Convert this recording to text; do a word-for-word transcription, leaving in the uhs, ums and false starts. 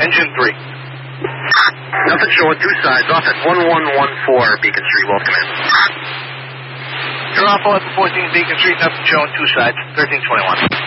Engine three. Nothing showing two sides. Off at one one one four Beacon Street. Wolf Command. You're off eleven fourteen Beacon Street. Nothing showing two sides. thirteen twenty-one.